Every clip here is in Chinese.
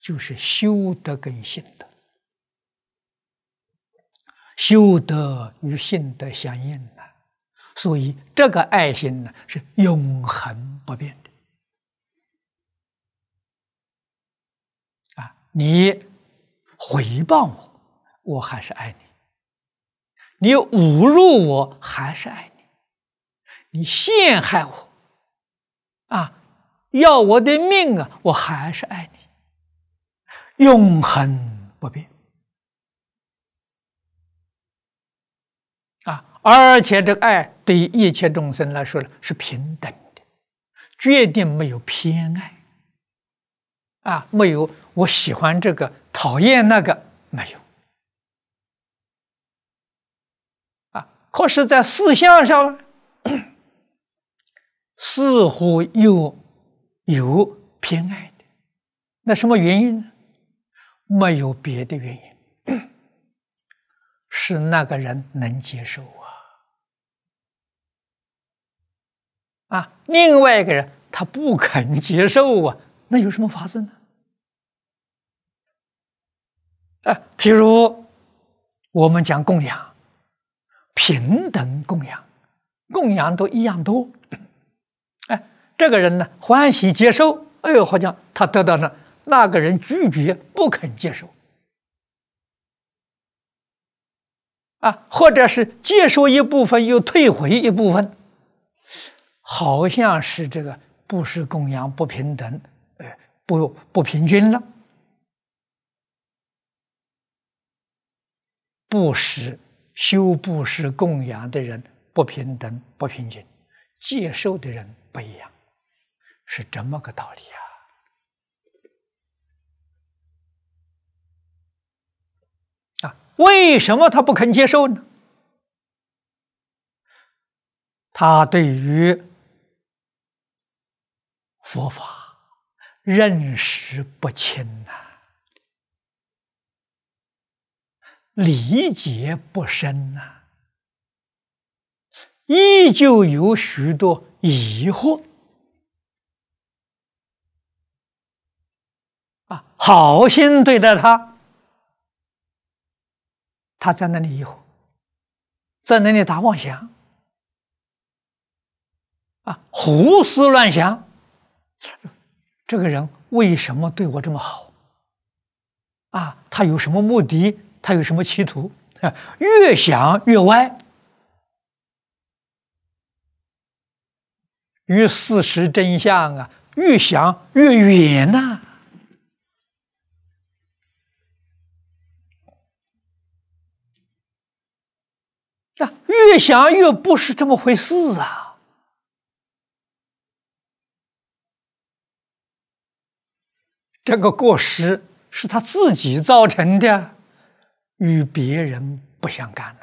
就是修德跟信德，修德与信德相应呢，所以这个爱心呢是永恒不变的。你回报我，我还是爱你；你侮辱我，还是爱你；你陷害我，要我的命我还是爱你，永恒不变。而且这个爱对于一切众生来说是平等的，决定没有偏爱。没有我喜欢这个，讨厌那个，没有。可是，在思想上，似乎又有偏爱的。那什么原因呢？没有别的原因，是那个人能接受另外一个人他不肯接受那有什么法子呢？譬如我们讲供养，平等供养，供养都一样多。这个人呢欢喜接受，好像他得到了，那个人拒绝不肯接受，或者是接受一部分又退回一部分，好像是这个布施供养不平等，不平均了。修布施供养的人不平等不平均，接受的人不一样，是这么个道理为什么他不肯接受呢？他对于佛法认识不清理解不深依旧有许多疑惑好心对待他，他在那里疑惑，在那里打妄想胡思乱想，这个人为什么对我这么好他有什么目的？他有什么企图？越想越歪，与事实真相越想越远越想越不是这么回事这个过失是他自己造成的，与别人不相干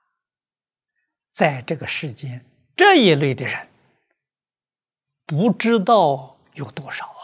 在这个世间，这一类的人不知道有多少